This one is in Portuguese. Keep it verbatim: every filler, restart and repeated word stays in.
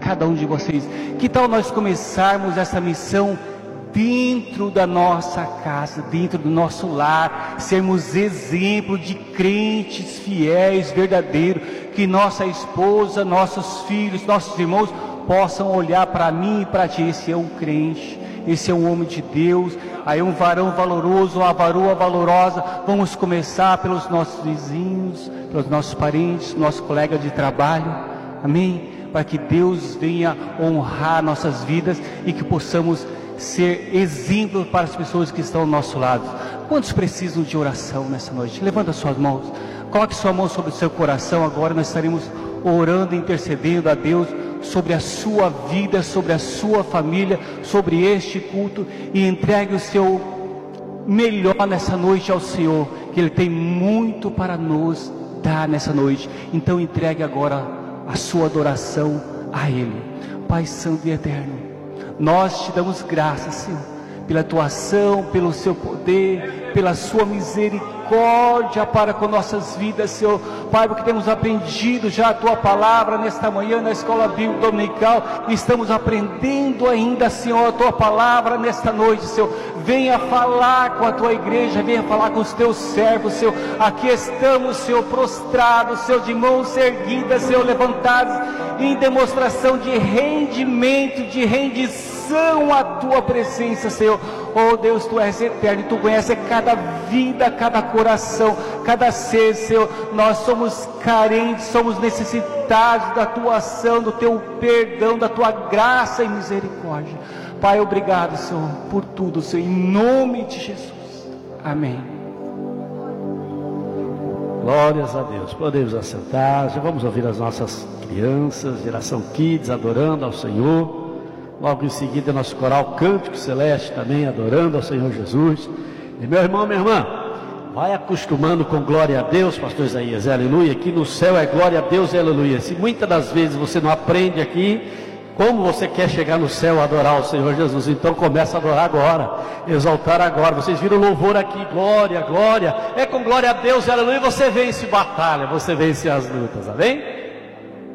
cada um de vocês. Que tal nós começarmos essa missão dentro da nossa casa, dentro do nosso lar, sermos exemplo de crentes fiéis, verdadeiros, que nossa esposa, nossos filhos, nossos irmãos possam olhar para mim e para ti. Esse é um crente, esse é um homem de Deus, aí um varão valoroso, uma varoa valorosa. Vamos começar pelos nossos vizinhos, pelos nossos parentes, nossos colegas de trabalho, amém? Para que Deus venha honrar nossas vidas e que possamos ser exemplo para as pessoas que estão ao nosso lado. Quantos precisam de oração nessa noite? Levanta suas mãos, coloque sua mão sobre o seu coração. Agora nós estaremos orando, intercedendo a Deus sobre a sua vida, sobre a sua família, sobre este culto, e entregue o seu melhor nessa noite ao Senhor, que Ele tem muito para nos dar nessa noite. Então entregue agora a sua adoração a Ele. Pai Santo e Eterno, nós te damos graças, Senhor, pela tua ação, pelo seu poder, pela sua misericórdia para com nossas vidas, Senhor. Pai, porque temos aprendido já a tua palavra nesta manhã na escola bíblica dominical, e estamos aprendendo ainda, Senhor, a tua palavra nesta noite, Senhor. Venha falar com a tua igreja, venha falar com os teus servos, Senhor. Aqui estamos, Senhor, prostrados, Senhor, de mãos erguidas, Senhor, levantadas em demonstração de rendimento, de rendição à tua presença, Senhor. Oh Deus, tu és eterno, tu conheces cada vida, cada coração, cada ser, Senhor. Nós somos carentes, somos necessitados da tua ação, do teu perdão, da tua graça e misericórdia. Pai, obrigado, Senhor, por tudo, Senhor, em nome de Jesus. Amém. Glórias a Deus. Podemos assentar. Já vamos ouvir as nossas crianças, geração Kids, adorando ao Senhor. Logo em seguida, nosso coral Cântico Celeste também adorando ao Senhor Jesus. E meu irmão, minha irmã, vai acostumando com glória a Deus, pastor Isaías, aleluia. Aqui no céu é glória a Deus, aleluia. Se muitas das vezes você não aprende aqui, como você quer chegar no céu, adorar o Senhor Jesus? Então começa a adorar agora, exaltar agora. Vocês viram o louvor aqui, glória, glória. É com glória a Deus, aleluia, você vence batalha, você vence as lutas, amém?